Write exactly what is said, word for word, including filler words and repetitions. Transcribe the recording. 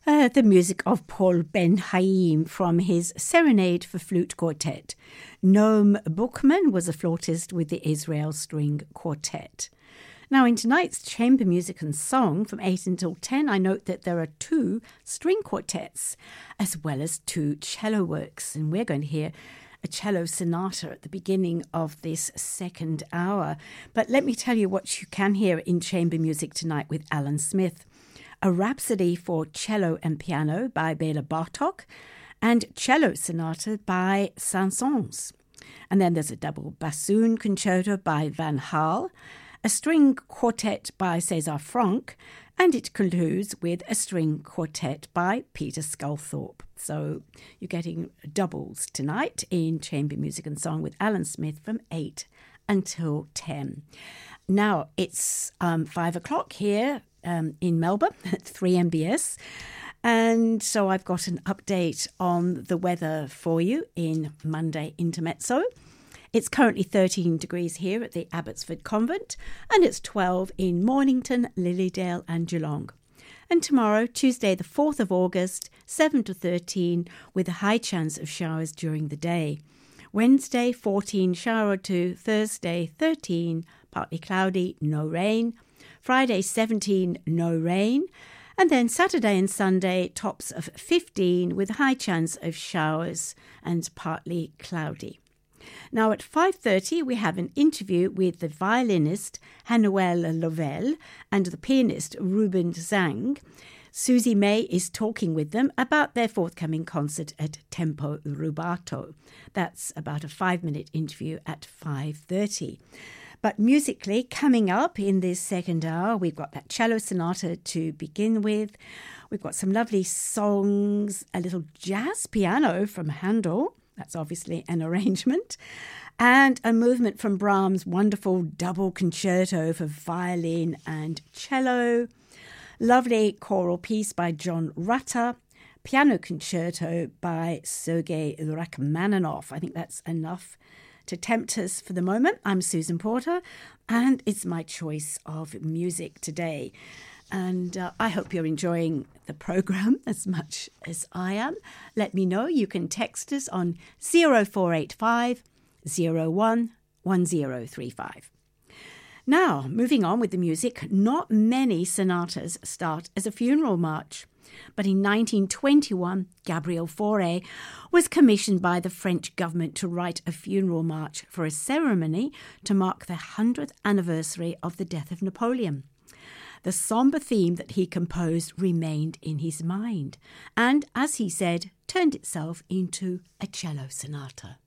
Uh, the music of Paul Ben Haim from his Serenade for Flute Quartet. Noam Buchman was a flautist with the Israel String Quartet. Now, in tonight's chamber music and song from eight until ten, I note that there are two string quartets as well as two cello works, and we're going to hear a cello sonata at the beginning of this second hour. But let me tell you what you can hear in chamber music tonight with Alan Smith. A Rhapsody for Cello and Piano by Bela Bartok, and Cello Sonata by Saint-Saëns. And then there's a double bassoon concerto by Van Hal, a string quartet by César Franck, and it concludes with a string quartet by Peter Sculthorpe. So you're getting doubles tonight in chamber music and song with Alan Smith from eight until ten. Now it's um, five o'clock here Um, in Melbourne at three M B S, and so I've got an update on the weather for you in Monday Intermezzo. It's currently thirteen degrees here at the Abbotsford Convent, and it's twelve in Mornington, Lilydale and Geelong. And tomorrow, Tuesday the fourth of August, seven to thirteen, with a high chance of showers during the day. Wednesday, fourteen, shower or two. Thursday, thirteen, partly cloudy, no rain. Friday, seventeen, no rain. And then Saturday and Sunday, tops of fifteen with a high chance of showers and partly cloudy. Now at five thirty, we have an interview with the violinist Hanuel Lovell and the pianist Ruben Zhang. Susie May is talking with them about their forthcoming concert at Tempo Rubato. That's about a five-minute interview at five thirty. But musically, coming up in this second hour, we've got that cello sonata to begin with. We've got some lovely songs, a little jazz piano from Handel. That's obviously an arrangement. And a movement from Brahms' wonderful double concerto for violin and cello. Lovely choral piece by John Rutter. Piano concerto by Sergei Rachmaninoff. I think that's enough to tempt us for the moment. I'm Susan Porter, and it's my choice of music today. And uh, I hope you're enjoying the programme as much as I am. Let me know. You can text us on zero four eight five, zero one, one zero three five. Now, moving on with the music, not many sonatas start as a funeral march. But in nineteen twenty-one, Gabriel Fauré was commissioned by the French government to write a funeral march for a ceremony to mark the hundredth anniversary of the death of Napoleon. The sombre theme that he composed remained in his mind and, as he said, turned itself into a cello sonata.